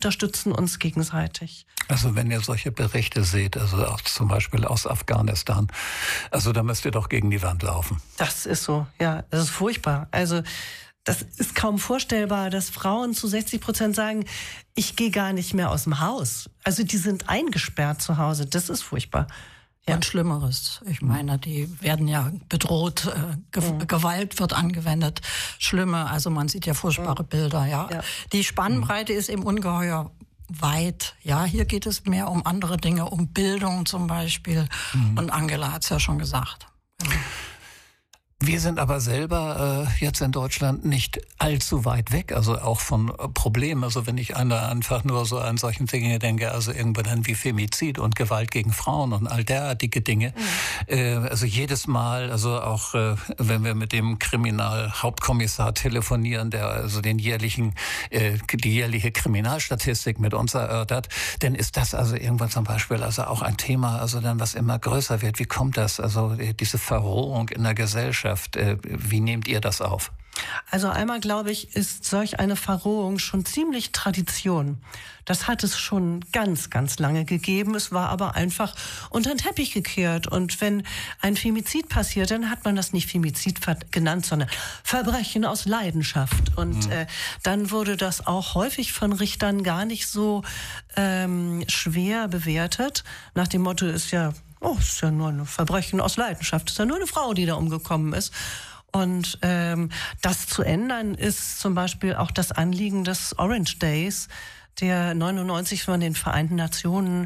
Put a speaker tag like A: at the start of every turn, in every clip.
A: unterstützen uns gegenseitig.
B: Also wenn ihr solche Berichte seht, also auch zum Beispiel aus Afghanistan, also da müsst ihr doch gegen die Wand laufen.
A: Das ist so, ja, das ist furchtbar. Also das ist kaum vorstellbar, dass Frauen zu 60% sagen, ich gehe gar nicht mehr aus dem Haus. Also die sind eingesperrt zu Hause, das ist furchtbar.
C: Ja. Und Schlimmeres. Ich meine, die werden ja bedroht, Gewalt wird angewendet, schlimme, also man sieht ja furchtbare Bilder, ja. Die Spannbreite ist eben ungeheuer weit. Ja, hier geht es mehr um andere Dinge, um Bildung zum Beispiel. Und Angela hat es ja schon gesagt.
B: Wir sind aber selber jetzt in Deutschland nicht allzu weit weg, also auch von Problemen. Also wenn ich einfach nur so an solchen Dinge denke, also irgendwann dann wie Femizid und Gewalt gegen Frauen und all derartige Dinge. Also jedes Mal, also auch wenn wir mit dem Kriminalhauptkommissar telefonieren, der also die jährliche Kriminalstatistik mit uns erörtert, dann ist das also irgendwann zum Beispiel also auch ein Thema, also dann was immer größer wird. Wie kommt das? Also diese Verrohung in der Gesellschaft. Wie nehmt ihr das auf?
A: Also einmal, glaube ich, ist solch eine Verrohung schon ziemlich Tradition. Das hat es schon ganz, ganz lange gegeben. Es war aber einfach unter den Teppich gekehrt. Und wenn ein Femizid passiert, dann hat man das nicht Femizid genannt, sondern Verbrechen aus Leidenschaft. Und dann wurde das auch häufig von Richtern gar nicht so schwer bewertet. Nach dem Motto ist ja nur ein Verbrechen aus Leidenschaft. Ist ja nur eine Frau, die da umgekommen ist. Und das zu ändern ist zum Beispiel auch das Anliegen des Orange Days, der 99 von den Vereinten Nationen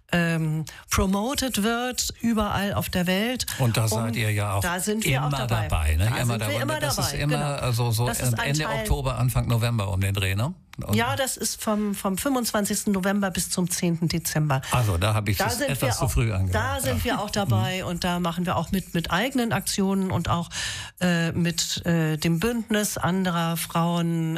A: promoted wird, überall auf der Welt.
B: Und da seid ihr ja auch
A: da sind wir
B: immer
A: auch
B: dabei. Ne?
A: Da
B: immer
A: sind wir
B: dabei.
A: immer
B: das
A: dabei.
B: Ist immer
A: Genau.
B: also so
A: Das ist
B: Ende
A: Teil,
B: Oktober, Anfang November um den Dreh, ne?
A: Ja, das ist vom 25. November bis zum 10. Dezember.
B: Also da habe ich das etwas zu früh angehört.
A: Da sind wir auch dabei und da machen wir auch mit eigenen Aktionen und auch mit dem Bündnis anderer Frauen,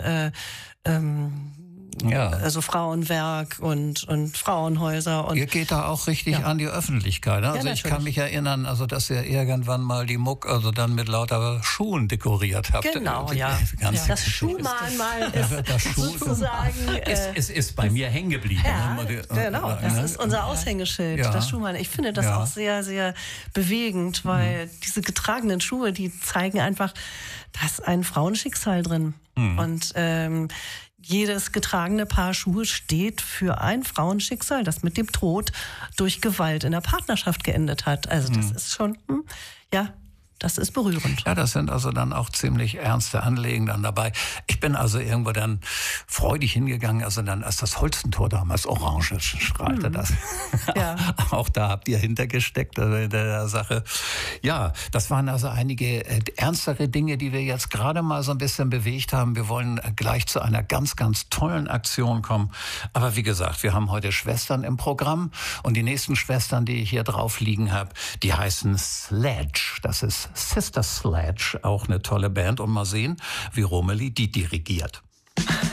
A: also Frauenwerk und Frauenhäuser. Und
B: ihr geht da auch richtig an die Öffentlichkeit. Ne? Also ich kann mich erinnern, also dass ihr irgendwann mal die Muck also dann mit lauter Schuhen dekoriert habt.
A: Genau, ja. Das Schuhmahnmal ist sozusagen...
B: Es ist bei mir hängen geblieben.
A: Ja, genau, das ist unser Aushängeschild, das Schuhmahnmal. Ich finde das auch sehr, sehr bewegend, weil diese getragenen Schuhe, die zeigen einfach, da ist ein Frauenschicksal drin. Und jedes getragene Paar Schuhe steht für ein Frauenschicksal, das mit dem Tod durch Gewalt in der Partnerschaft geendet hat. Also das ist schon, das ist berührend.
B: Ja, das sind also dann auch ziemlich ernste Anliegen dann dabei. Ich bin also irgendwo dann freudig hingegangen, also dann als das Holstentor damals orange strahlte das. Ja. Auch da habt ihr hintergesteckt in der Sache. Ja, das waren also einige ernstere Dinge, die wir jetzt gerade mal so ein bisschen bewegt haben. Wir wollen gleich zu einer ganz, ganz tollen Aktion kommen. Aber wie gesagt, wir haben heute Schwestern im Programm und die nächsten Schwestern, die ich hier drauf liegen habe, die heißen Sledge. Das ist Sister Sledge, auch eine tolle Band. Und mal sehen, wie Romeli die dirigiert.